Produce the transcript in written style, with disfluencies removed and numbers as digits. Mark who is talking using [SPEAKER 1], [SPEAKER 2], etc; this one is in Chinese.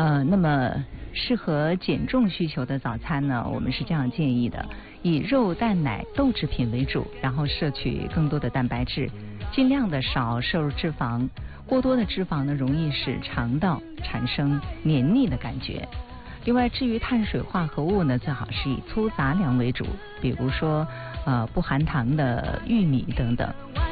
[SPEAKER 1] 那么适合减重需求的早餐呢，我们是这样建议的：以肉、蛋、奶、豆制品为主，然后摄取更多的蛋白质，尽量的少摄入脂肪。过多的脂肪呢，容易使肠道产生黏腻的感觉。另外，至于碳水化合物呢，最好是以粗杂粮为主，比如说不含糖的玉米等等。